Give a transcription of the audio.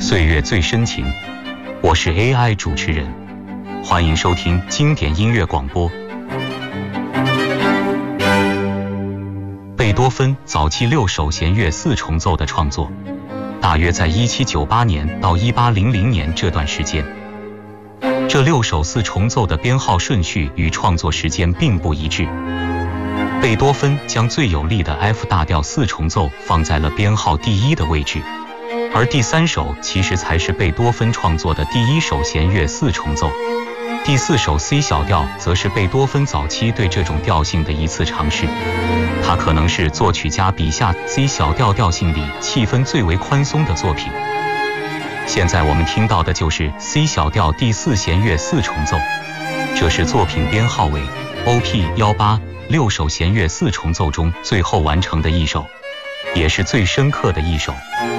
岁月最深情，我是 AI 主持人，欢迎收听经典音乐广播。贝多芬早期6首弦乐四重奏的创作，大约在1798年到1800年这段时间。这6首四重奏的编号顺序与创作时间并不一致。贝多芬将最有力的 F 大调四重奏放在了编号第1的位置，而第3首其实才是贝多芬创作的第1首弦乐四重奏。第4首 C 小调则是贝多芬早期对这种调性的一次尝试，它可能是作曲家笔下 C 小调调性里气氛最为宽松的作品。现在我们听到的就是 C 小调第4弦乐四重奏，这是作品编号为 OP18 6首弦乐四重奏中最后完成的一首，也是最深刻的一首。